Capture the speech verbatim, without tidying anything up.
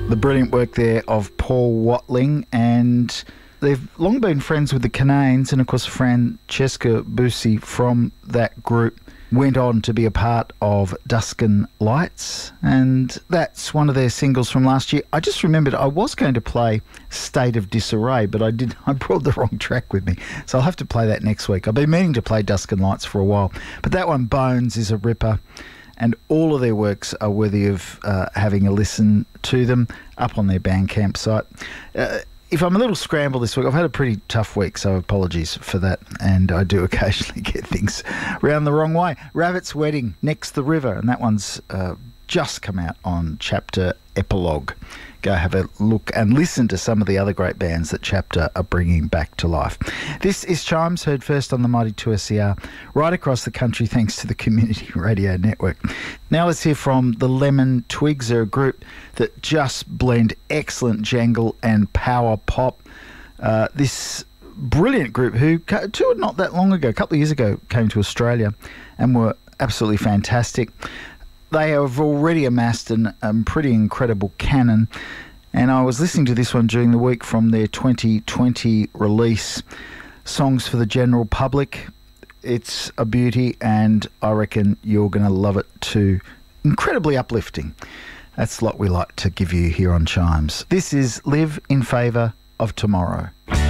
The brilliant work there of Paul Watling, and they've long been friends with the Cananes, and of course Francesca Busi from that group went on to be a part of Duskin Lights, and that's one of their singles from last year. I just remembered I was going to play State of Disarray, but I did I brought the wrong track with me, so I'll have to play that next week. I've been meaning to play Duskin Lights for a while, but that one, Bones, is a ripper, and all of their works are worthy of uh, having a listen to them up on their Bandcamp site. Uh, if I'm a little scrambled this week, I've had a pretty tough week, so apologies for that, and I do occasionally get things round the wrong way. Rabbit's Wedding, Next the River, and that one's uh, just come out on Chapter Epilogue. Go have a look and listen to some of the other great bands that Chapter are bringing back to life. This is Chimes, heard first on the Mighty two S E R, right across the country thanks to the Community Radio Network. Now let's hear from the Lemon Twigs. They're a group that just blend excellent jangle and power pop. Uh, this brilliant group who toured not that long ago, a couple of years ago, came to Australia and were absolutely fantastic. They have already amassed an um, pretty incredible canon, and I was listening to this one during the week from their twenty twenty release, Songs for the General Public. It's a beauty, and I reckon you're going to love it too. Incredibly uplifting. That's what we like to give you here on Chimes. This is Live in Favour of Tomorrow.